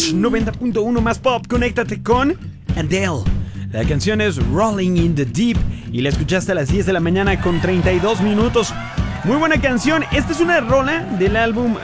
Match 90.1 más pop, conéctate con Adele. La canción es Rolling in the Deep y la escuchaste a las 10 de la mañana con 32 minutos. Muy buena canción. Esta es una rola del álbum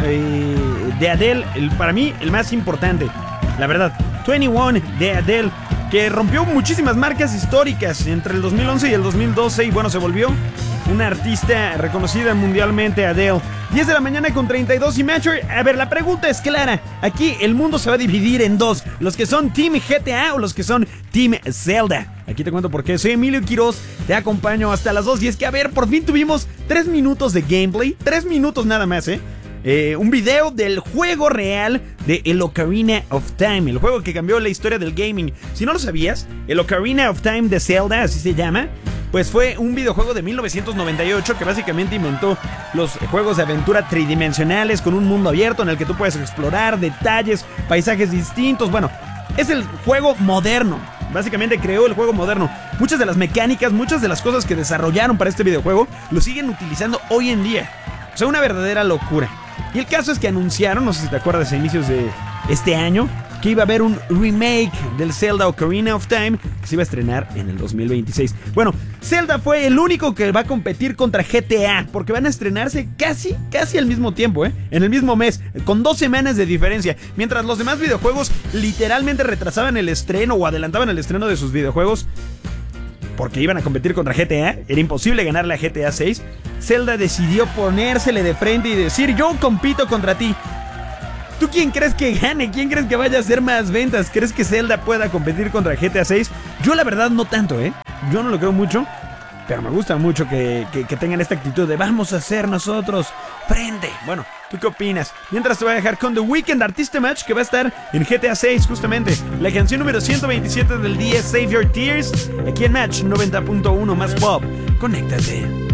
de Adele, para mí el más importante, la verdad. 21 de Adele, que rompió muchísimas marcas históricas entre el 2011 y el 2012 y bueno, se volvió una artista reconocida mundialmente, Adele. 10 de la mañana con 32 y Matcher. A ver, la pregunta es clara. Aquí el mundo se va a dividir en dos: los que son Team GTA o los que son Team Zelda. Aquí te cuento por qué. Soy Emilio Quiroz, te acompaño hasta las 2. Y es que, a ver, por fin tuvimos 3 minutos de gameplay. 3 minutos nada más, un video del juego real de el Ocarina of Time, el juego que cambió la historia del gaming. Si no lo sabías, el Ocarina of Time de Zelda, así se llama, pues fue un videojuego de 1998 que básicamente inventó los juegos de aventura tridimensionales con un mundo abierto en el que tú puedes explorar detalles, paisajes distintos. Bueno, es el juego moderno. Básicamente creó el juego moderno. Muchas de las mecánicas, muchas de las cosas que desarrollaron para este videojuego lo siguen utilizando hoy en día. O sea, una verdadera locura. Y el caso es que anunciaron, no sé si te acuerdas, a inicios de este año, que iba a haber un remake del Zelda Ocarina of Time que se iba a estrenar en el 2026. Bueno, Zelda fue el único que va a competir contra GTA, porque van a estrenarse casi al mismo tiempo, en el mismo mes, con 2 semanas de diferencia. Mientras los demás videojuegos literalmente retrasaban el estreno o adelantaban el estreno de sus videojuegos porque iban a competir contra GTA, era imposible ganarle a GTA 6. Zelda decidió ponérsele de frente y decir: yo compito contra ti. ¿Tú quién crees que gane? ¿Quién crees que vaya a hacer más ventas? ¿Crees que Zelda pueda competir contra GTA 6? Yo la verdad no tanto, Yo no lo creo mucho, pero me gusta mucho que tengan esta actitud de vamos a hacer nosotros frente. Bueno, ¿tú qué opinas? Mientras te voy a dejar con The Weeknd Artista Match, que va a estar en GTA 6 justamente. La canción número 127 del día, Save Your Tears, aquí en Match 90.1 más pop. Conéctate.